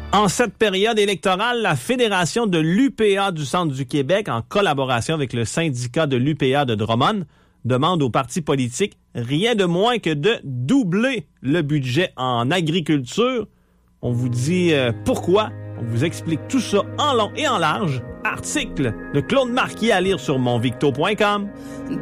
En cette période électorale, la Fédération de l'UPA du Centre du Québec, en collaboration avec le syndicat de l'UPA de Drummond, demande aux partis politiques rien de moins que de doubler le budget en agriculture. On vous dit pourquoi. On vous explique tout ça en long et en large. Article de Claude Marquis à lire sur monvicto.com.